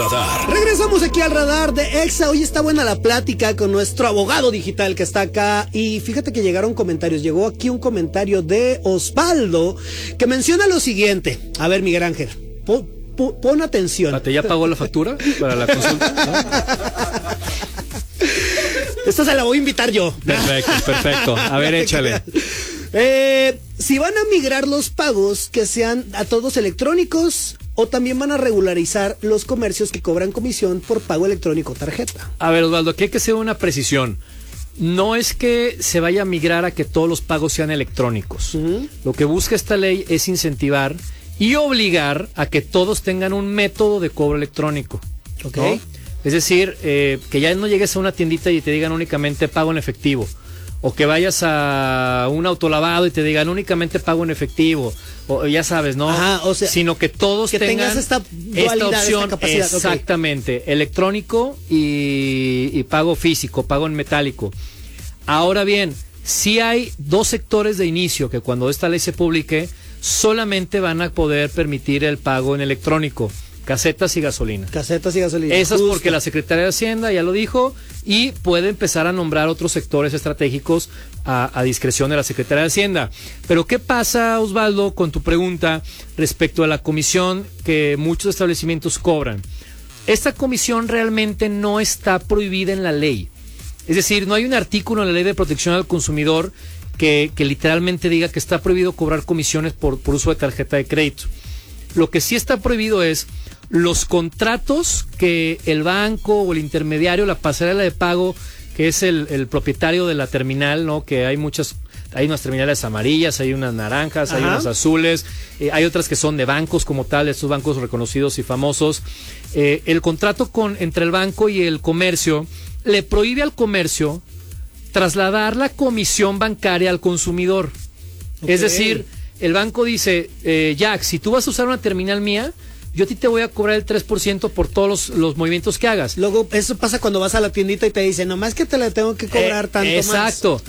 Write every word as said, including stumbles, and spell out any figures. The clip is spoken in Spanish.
Radar. Regresamos aquí al Radar de Exa. Hoy está buena la plática con nuestro abogado digital que está acá. Y fíjate que llegaron comentarios. Llegó aquí un comentario de Osvaldo que menciona lo siguiente. A ver, Miguel Ángel, pon, pon, pon atención. ¿Ya pagó la factura para la consulta? ¿No? Esta se la voy a invitar yo. Perfecto, perfecto. A ver, échale. Eh, si van a migrar los pagos que sean a todos electrónicos o también van a regularizar los comercios que cobran comisión por pago electrónico o tarjeta. A ver, Osvaldo, aquí hay que hacer una precisión. No es que se vaya a migrar a que todos los pagos sean electrónicos. Uh-huh. Lo que busca esta ley es incentivar y obligar a que todos tengan un método de cobro electrónico. Ok. ¿No? Es decir, eh, que ya no llegues a una tiendita y te digan únicamente pago en efectivo. O que vayas a un autolavado y te digan únicamente pago en efectivo. O ya sabes, ¿no? Ajá, o sea, sino que todos que tengan tengas esta dualidad, esta opción. esta capacidad. Exactamente. Okay. Electrónico y, y pago físico, pago en metálico. Ahora bien, sí hay dos sectores de inicio que cuando esta ley se publique solamente van a poder permitir el pago en electrónico. Casetas y gasolina. Casetas y gasolina. Eso es porque la Secretaría de Hacienda ya lo dijo y puede empezar a nombrar otros sectores estratégicos a, a discreción de la Secretaría de Hacienda. Pero ¿qué pasa, Osvaldo, con tu pregunta respecto a la comisión que muchos establecimientos cobran? Esta comisión realmente no está prohibida en la ley. Es decir, no hay un artículo en la Ley de Protección al Consumidor que, que literalmente diga que está prohibido cobrar comisiones por, por uso de tarjeta de crédito. Lo que sí está prohibido es los contratos que el banco o el intermediario, la pasarela de pago, que es el, el propietario de la terminal, ¿no? Que hay muchas, hay unas terminales amarillas, hay unas naranjas, Ajá. hay unas azules, eh, hay otras que son de bancos como tal, estos bancos reconocidos y famosos. Eh, el contrato con entre el banco y el comercio le prohíbe al comercio trasladar la comisión bancaria al consumidor. Okay. Es decir, el banco dice, eh, Jack, si tú vas a usar una terminal mía, yo a ti te voy a cobrar el tres por ciento por todos los, los movimientos que hagas. Luego, eso pasa cuando vas a la tiendita y te dicen, nomás que te la tengo que cobrar eh, tanto exacto. más.